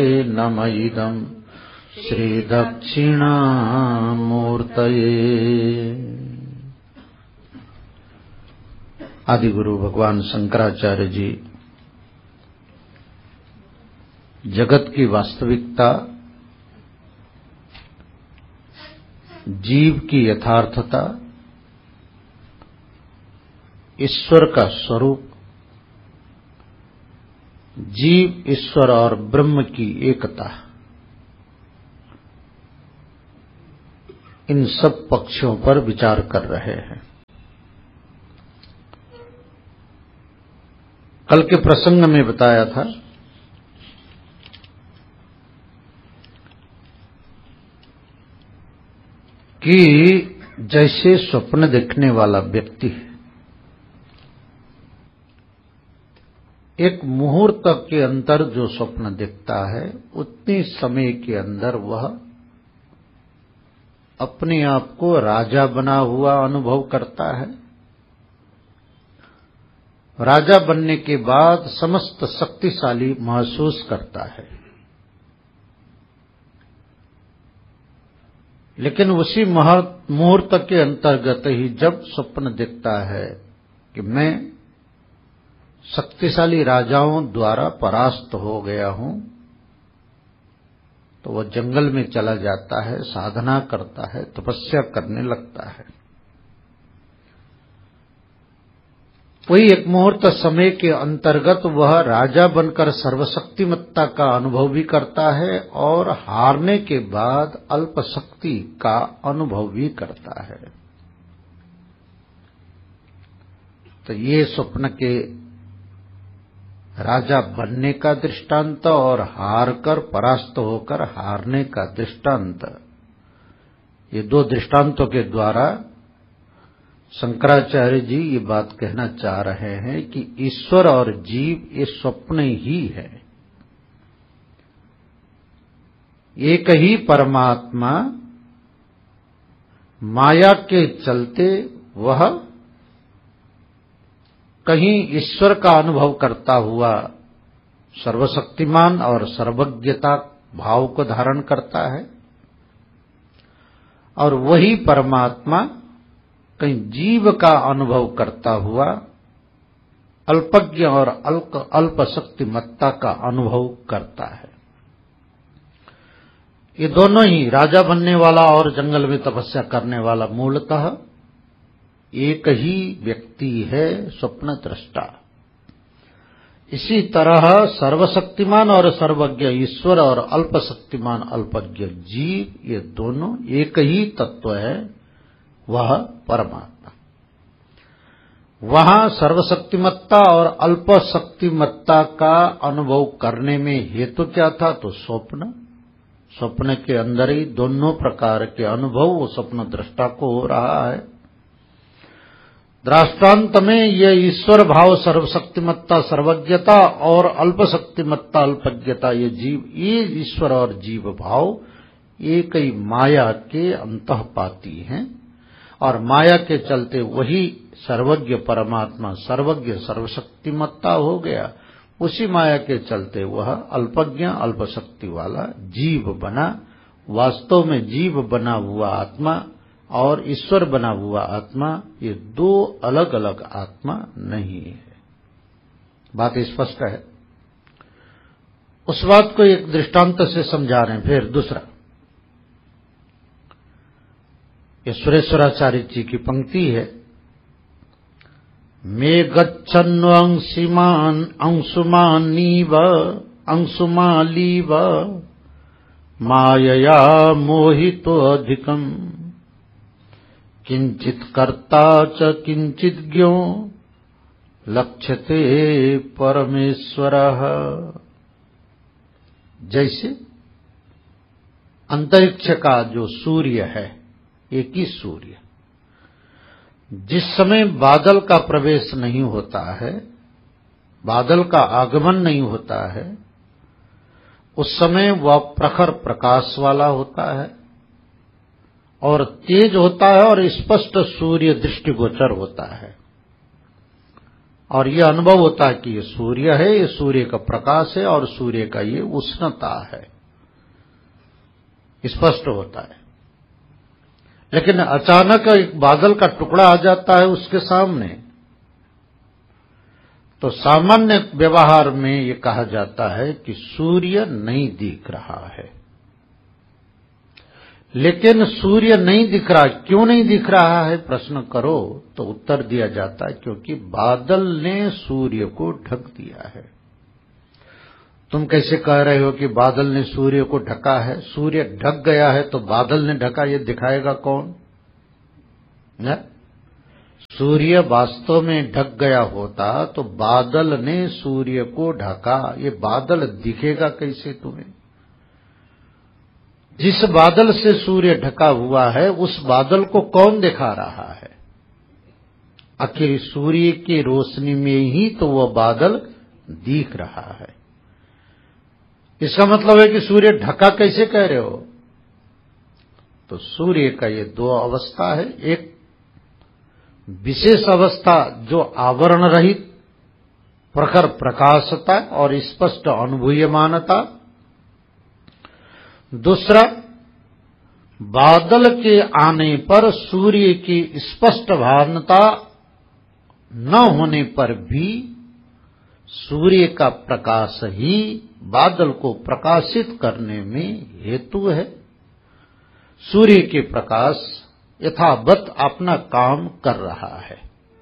नमः श्रीदक्षिणामूर्तये। आदिगुरु भगवान शंकराचार्य जी जगत की वास्तविकता, जीव की यथार्थता, ईश्वर का स्वरूप, जीव ईश्वर और ब्रह्म की एकता, इन सब पक्षों पर विचार कर रहे हैं। कल के प्रसंग में बताया था कि जैसे स्वप्न देखने वाला व्यक्ति एक मुहूर्त के अंदर जो स्वप्न देखता है, उतनी समय के अंदर वह अपने आप को राजा बना हुआ अनुभव करता है। राजा बनने के बाद समस्त शक्तिशाली महसूस करता है, लेकिन उसी मुहूर्त के अंतर्गत ही जब स्वप्न देखता है कि मैं शक्तिशाली राजाओं द्वारा परास्त हो गया हूं, तो वह जंगल में चला जाता है, साधना करता है, तपस्या करने लगता है। वही एक मुहूर्त समय के अंतर्गत वह राजा बनकर सर्वशक्तिमत्ता का अनुभव भी करता है और हारने के बाद अल्प शक्ति का अनुभव भी करता है। तो ये स्वप्न के राजा बनने का दृष्टांत और हारकर परास्त होकर हारने का दृष्टांत, ये दो दृष्टांतों के द्वारा शंकराचार्य जी ये बात कहना चाह रहे हैं कि ईश्वर और जीव ये स्वप्न ही है। एक ही परमात्मा माया के चलते वह कहीं ईश्वर का अनुभव करता हुआ सर्वशक्तिमान और सर्वज्ञता भाव को धारण करता है, और वही परमात्मा कहीं जीव का अनुभव करता हुआ अल्पज्ञ और अल्प शक्तिमत्ता का अनुभव करता है। ये दोनों ही, राजा बनने वाला और जंगल में तपस्या करने वाला, मूलतः एक ही व्यक्ति है, स्वप्न दृष्टा। इसी तरह सर्वशक्तिमान और सर्वज्ञ ईश्वर और अल्पशक्तिमान अल्पज्ञ जीव, ये दोनों एक ही तत्व है, वह परमात्मा। वहां सर्वशक्तिमत्ता और अल्पशक्तिमत्ता का अनुभव करने में हेतु क्या था? तो स्वप्न के अंदर ही दोनों प्रकार के अनुभव वो स्वप्न दृष्टा को हो रहा है। दृष्टांत में ये ईश्वर भाव, सर्वशक्तिमत्ता, सर्वज्ञता और अल्पशक्तिमत्ता, अल्पज्ञता, ये जीव, ये ईश्वर और जीव भाव एक ही माया के अंतःपाती हैं, और माया के चलते वही सर्वज्ञ परमात्मा सर्वज्ञ सर्वशक्तिमत्ता हो गया। उसी माया के चलते वह अल्पज्ञ अल्पशक्ति वाला जीव बना। वास्तव में जीव बना हुआ आत्मा और ईश्वर बना हुआ आत्मा, ये दो अलग अलग आत्मा नहीं है। बात स्पष्ट है। उस बात को एक दृष्टांत से समझा रहे हैं। फिर दूसरा, ये सुरेश्वराचार्य जी की पंक्ति है, मे गच्छन्वंशिमान अंशुमानीव अंशुमालीव मायया मोहितो अधिकम् किंचित कर्ता च किंचित ज्ञो लक्ष्यते परमेश्वरः। जैसे अंतरिक्ष का जो सूर्य है, एक ही सूर्य, जिस समय बादल का प्रवेश नहीं होता है, बादल का आगमन नहीं होता है, उस समय वह प्रखर प्रकाश वाला होता है और तेज होता है और स्पष्ट सूर्य दृष्टिगोचर होता है। और ये अनुभव होता है कि ये सूर्य है, ये सूर्य का प्रकाश है और सूर्य का ये उष्णता है, स्पष्ट होता है। लेकिन अचानक एक बादल का टुकड़ा आ जाता है उसके सामने, तो सामान्य व्यवहार में ये कहा जाता है कि सूर्य नहीं दिख रहा है। लेकिन सूर्य नहीं दिख रहा, क्यों नहीं दिख रहा है प्रश्न करो तो उत्तर दिया जाता है क्योंकि बादल ने सूर्य को ढक दिया है। तुम कैसे कह रहे हो कि बादल ने सूर्य को ढका है? सूर्य ढक गया है तो बादल ने ढका, ये दिखाएगा कौन? न? सूर्य वास्तव में ढक गया होता तो बादल ने सूर्य को ढका, ये बादल दिखेगा कैसे तुम्हें? जिस बादल से सूर्य ढका हुआ है उस बादल को कौन दिखा रहा है? आखिर सूर्य की रोशनी में ही तो वह बादल दिख रहा है। इसका मतलब है कि सूर्य ढका कैसे कह रहे हो? तो सूर्य का ये दो अवस्था है, एक विशेष अवस्था जो आवरण रहित प्रखर प्रकाशता और स्पष्ट अनुभूयमानता, दूसरा बादल के आने पर सूर्य की स्पष्ट भानता न होने पर भी सूर्य का प्रकाश ही बादल को प्रकाशित करने में हेतु है। सूर्य के प्रकाश यथावत अपना काम कर रहा है।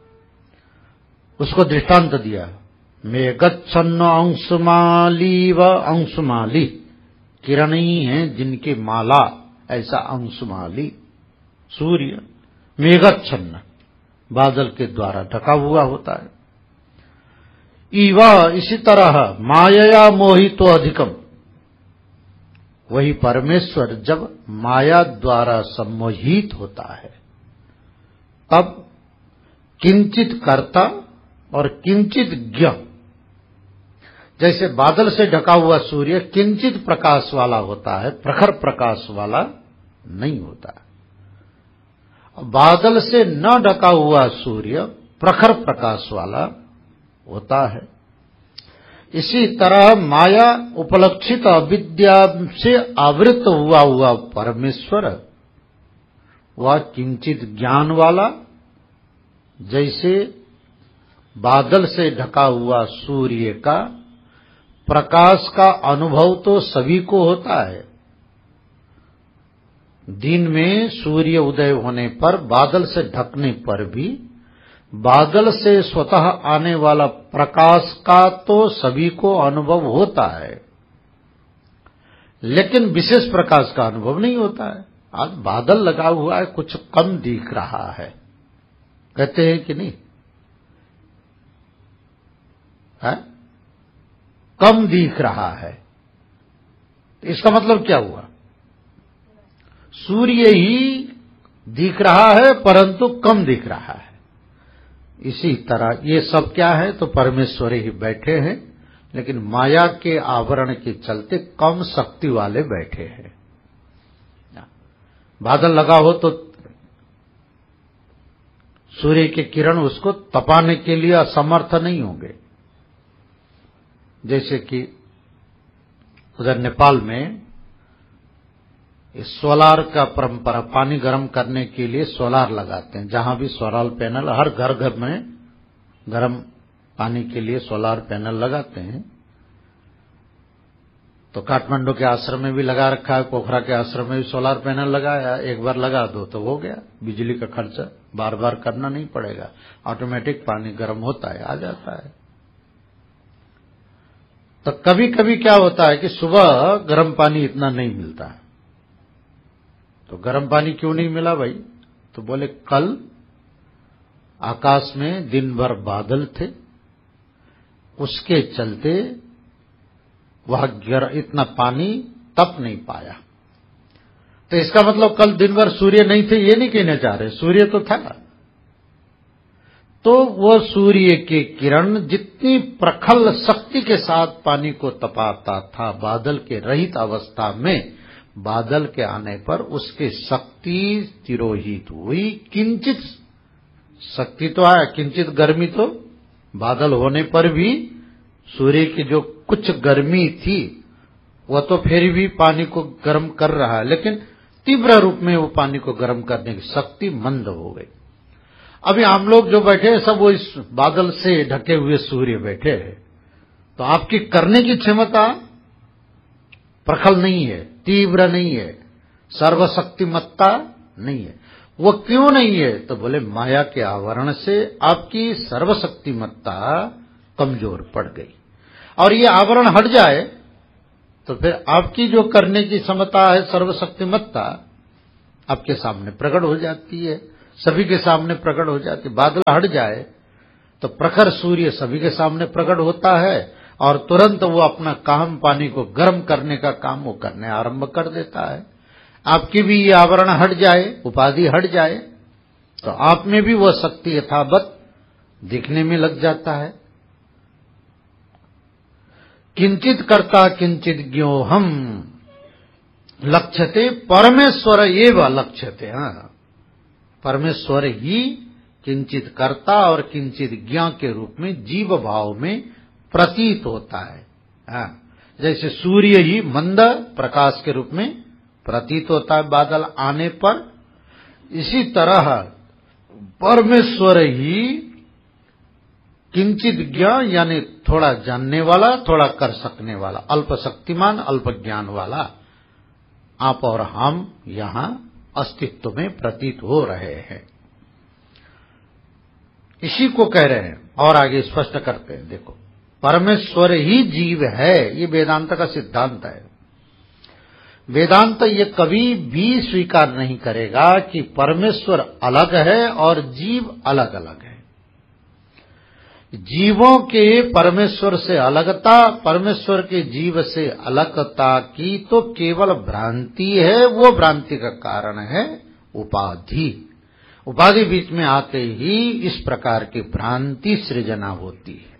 उसको दृष्टांत दिया, मेघच्छन्न अंशुमाली व अंशुमाली, किरण ही है जिनकी माला, ऐसा अंशुमाली सूर्य मेघच्छन्न बादल के द्वारा ढका हुआ होता है। ईवा इसी तरह माया मोहितो अधिकम, वही परमेश्वर जब माया द्वारा सम्मोहित होता है तब किंचित कर्ता और किंचित ज्ञ, जैसे बादल से ढका हुआ सूर्य किंचित प्रकाश वाला होता है, प्रखर प्रकाश वाला नहीं होता। बादल से न ढका हुआ सूर्य प्रखर प्रकाश वाला होता है। इसी तरह माया उपलक्षित अविद्या से आवृत हुआ परमेश्वर वह किंचित ज्ञान वाला, जैसे बादल से ढका हुआ सूर्य का प्रकाश का अनुभव तो सभी को होता है। दिन में सूर्य उदय होने पर बादल से ढकने पर भी बादल से स्वतः आने वाला प्रकाश का तो सभी को अनुभव होता है, लेकिन विशेष प्रकाश का अनुभव नहीं होता है। आज बादल लगा हुआ है, कुछ कम दिख रहा है, कहते हैं कि नहीं है? कम दिख रहा है, इसका मतलब क्या हुआ? सूर्य ही दिख रहा है परंतु कम दिख रहा है। इसी तरह ये सब क्या है? तो परमेश्वर ही बैठे हैं, लेकिन माया के आवरण के चलते कम शक्ति वाले बैठे हैं। बादल लगा हो तो सूर्य के किरण उसको तपाने के लिए असमर्थ नहीं होंगे। जैसे कि उधर नेपाल में सोलार का परंपरा, पानी गर्म करने के लिए सोलार लगाते हैं। जहां भी सोलार पैनल, हर घर घर में गर्म पानी के लिए सोलार पैनल लगाते हैं। तो काठमांडू के आश्रम में भी लगा रखा है, पोखरा के आश्रम में भी सोलार पैनल लगाया। एक बार लगा दो तो हो गया, बिजली का खर्चा बार बार करना नहीं पड़ेगा, ऑटोमेटिक पानी गर्म होता है, आ जाता है। तो कभी कभी क्या होता है कि सुबह गर्म पानी इतना नहीं मिलता है। तो गर्म पानी क्यों नहीं मिला भाई? तो बोले कल आकाश में दिन भर बादल थे, उसके चलते वह इतना पानी तप नहीं पाया। तो इसका मतलब कल दिन भर सूर्य नहीं थे, ये नहीं कहना चाह रहे, सूर्य तो था। तो वह सूर्य की किरण जितनी प्रखर शक्ति के साथ पानी को तपाता था बादल के रहित अवस्था में, बादल के आने पर उसकी शक्ति तिरोहित हुई। किंचित शक्ति तो आया, किंचित गर्मी तो बादल होने पर भी सूर्य की जो कुछ गर्मी थी वह तो फिर भी पानी को गर्म कर रहा है, लेकिन तीव्र रूप में वो पानी को गर्म करने की शक्ति मंद हो गई। अभी हम लोग जो बैठे हैं सब वो इस बादल से ढके हुए सूर्य बैठे हैं, तो आपकी करने की क्षमता प्रखर नहीं है, तीव्र नहीं है, सर्वशक्तिमत्ता नहीं है। वो क्यों नहीं है? तो बोले माया के आवरण से आपकी सर्वशक्तिमत्ता कमजोर पड़ गई, और ये आवरण हट जाए तो फिर आपकी जो करने की क्षमता है, सर्वशक्तिमत्ता, आपके सामने प्रकट हो जाती है, सभी के सामने प्रकट हो जाती है। बादल हट जाए तो प्रखर सूर्य सभी के सामने प्रकट होता है, और तुरंत वो अपना काम, पानी को गर्म करने का काम वो करने आरंभ कर देता है। आपकी भी ये आवरण हट जाए, उपाधि हट जाए, तो आप में भी वह शक्ति यथावत दिखने में लग जाता है। किंचित कर्ता किंचित ज्ञो हम लक्ष्यते परमेश्वर एव लक्ष्यते। हाँ, परमेश्वर ही किंचित कर्ता और किंचित ज्ञ के रूप में जीव भाव में प्रतीत होता है। हाँ, जैसे सूर्य ही मंद प्रकाश के रूप में प्रतीत होता है बादल आने पर, इसी तरह परमेश्वर ही किंचित ज्ञ यानी थोड़ा जानने वाला, थोड़ा कर सकने वाला, अल्प शक्तिमान, अल्प ज्ञान वाला आप और हम यहां अस्तित्व में प्रतीत हो रहे हैं। इसी को कह रहे हैं और आगे स्पष्ट करते हैं। देखो, परमेश्वर ही जीव है, ये वेदांत का सिद्धांत है। वेदांत ये कभी भी स्वीकार नहीं करेगा कि परमेश्वर अलग है और जीव अलग अलग है। जीवों के परमेश्वर से अलगता, परमेश्वर के जीव से अलगता की तो केवल भ्रांति है। वो भ्रांति का कारण है उपाधि। उपाधि बीच में आते ही इस प्रकार की भ्रांति सृजना होती है।